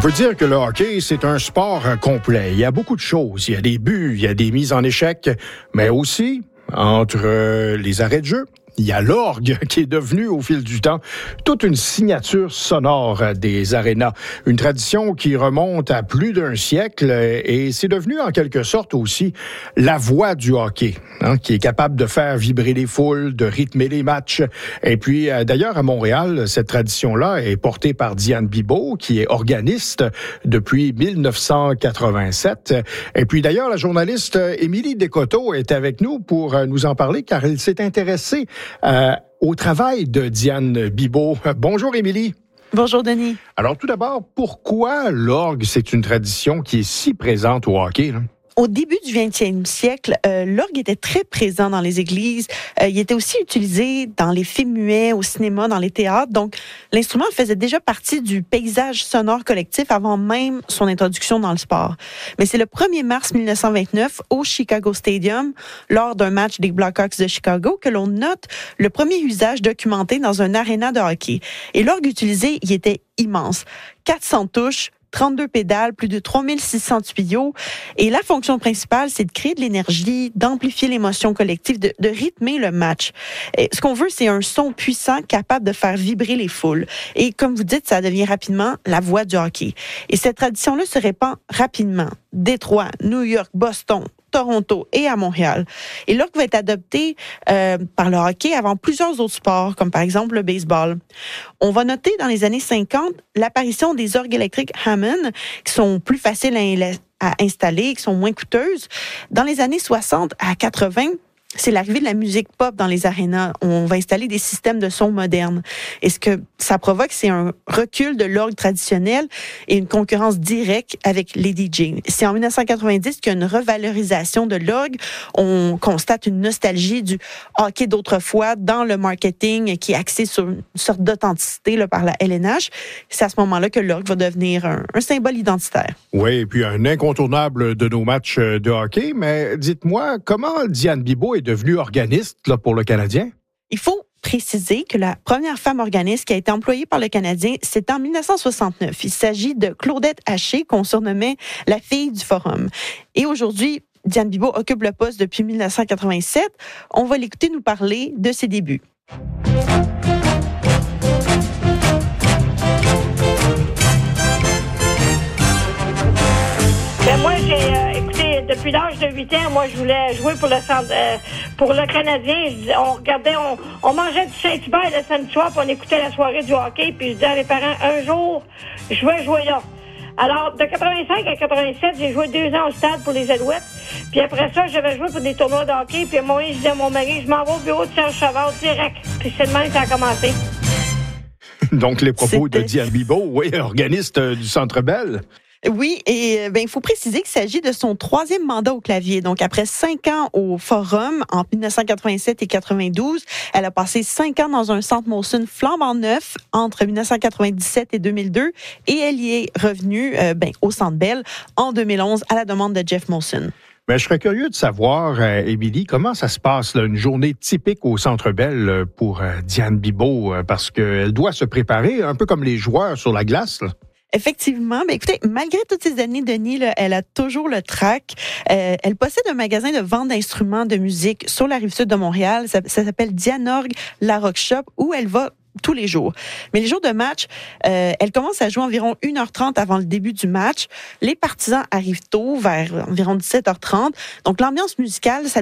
peut dire que le hockey, c'est un sport complet. Il y a beaucoup de choses. Il y a des buts, il y a des mises en échec, mais aussi, entre les arrêts de jeu, il y a l'orgue qui est devenu, au fil du temps, toute une signature sonore des arénas. Une tradition qui remonte à plus d'un siècle et c'est devenu en quelque sorte aussi la voix du hockey, qui est capable de faire vibrer les foules, de rythmer les matchs. Et puis, d'ailleurs, à Montréal, cette tradition-là est portée par Diane Bibeau, qui est organiste depuis 1987. Et puis, d'ailleurs, la journaliste Émilie Descoteaux est avec nous pour nous en parler, car elle s'est intéressée au travail de Diane Bibeau. Bonjour, Émilie. Bonjour, Denis. Alors, tout d'abord, pourquoi l'orgue, c'est une tradition qui est si présente au hockey, là? Au début du 20e siècle, l'orgue était très présent dans les églises. Il était aussi utilisé dans les films muets, au cinéma, dans les théâtres. Donc, l'instrument faisait déjà partie du paysage sonore collectif avant même son introduction dans le sport. Mais c'est le 1er mars 1929, au Chicago Stadium, lors d'un match des Blackhawks de Chicago, que l'on note le premier usage documenté dans un aréna de hockey. Et l'orgue utilisé, il était immense. 400 touches, 32 pédales, plus de 3600 tuyaux. Et la fonction principale, c'est de créer de l'énergie, d'amplifier l'émotion collective, de rythmer le match. Et ce qu'on veut, c'est un son puissant capable de faire vibrer les foules. Et comme vous dites, ça devient rapidement la voix du hockey. Et cette tradition-là se répand rapidement. Détroit, New York, Boston, Toronto et à Montréal. Et l'orgue va être adopté par le hockey avant plusieurs autres sports, comme par exemple le baseball. On va noter dans les années 50 l'apparition des orgues électriques Hammond, qui sont plus faciles à installer, qui sont moins coûteuses. Dans les années 60 à 80, c'est l'arrivée de la musique pop dans les arénas. On va installer des systèmes de son modernes. Et ce que ça provoque, c'est un recul de l'orgue traditionnel et une concurrence directe avec les DJ. C'est en 1990 qu'il y a une revalorisation de l'orgue. On constate une nostalgie du hockey d'autrefois dans le marketing qui est axé sur une sorte d'authenticité là, par la LNH. C'est à ce moment-là que l'orgue va devenir un symbole identitaire. Oui, et puis un incontournable de nos matchs de hockey. Mais dites-moi, comment Diane Bibeau est devenue organiste là, pour le Canadien? Il faut préciser que la première femme organiste qui a été employée par le Canadien, c'est en 1969. Il s'agit de Claudette Haché, qu'on surnommait la fille du Forum. Et aujourd'hui, Diane Bibeau occupe le poste depuis 1987. On va l'écouter nous parler de ses débuts. Moi, j'ai écouté, depuis l'âge de 8 ans, moi, je voulais jouer pour le Canadien. On regardait, on mangeait du Saint-Hubert le samedi soir, puis on écoutait la soirée du hockey, puis je disais à mes parents, un jour, je vais jouer là. Alors, de 85 à 87, j'ai joué 2 ans au stade pour les Alouettes. Puis après ça, j'avais joué pour des tournois de hockey. Puis moi, je disais à mon mari, je m'en vais au bureau de Serge Chavard direct. Puis c'est le même que ça a commencé. Donc, les propos de Diane Bibeau, oui, organiste du Centre Bell. Oui, et il faut préciser qu'il s'agit de son 3e mandat au clavier. Donc, après 5 ans au Forum, en 1987 et 92, elle a passé 5 ans dans un centre Molson flambant neuf entre 1997 et 2002, et elle y est revenue au Centre Bell en 2011 à la demande de Jeff Molson. Mais je serais curieux de savoir, Émilie, comment ça se passe, là, une journée typique au Centre Bell pour Diane Bibeau, parce qu'elle doit se préparer un peu comme les joueurs sur la glace, là. Effectivement. Mais écoutez, malgré toutes ces années, Denis, là, elle a toujours le trac. Elle possède un magasin de vente d'instruments de musique sur la rive sud de Montréal. Ça s'appelle Dianorgue La Rock Shop, où elle va tous les jours. Mais les jours de match, elle commence à jouer environ 1h30 avant le début du match. Les partisans arrivent tôt, vers environ 17h30. Donc, l'ambiance musicale, ça